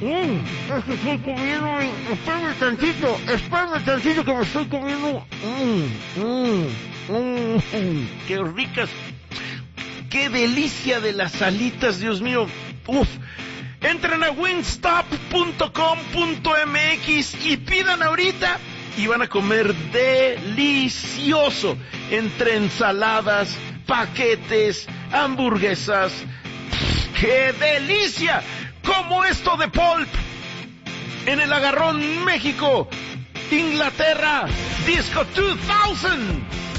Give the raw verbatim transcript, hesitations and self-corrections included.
Mm, es que estoy comiendo, espérame tantito, espérame tantito que me estoy comiendo. Mm, mm, mm, qué ricas, qué delicia de las alitas, Dios mío. Uf. Entren a wingstop punto com punto m x y pidan ahorita y van a comer delicioso. Entre ensaladas, paquetes, hamburguesas. ¡Qué delicia! Como esto de Pulp en el Agarrón, México, Inglaterra, Disco dos mil.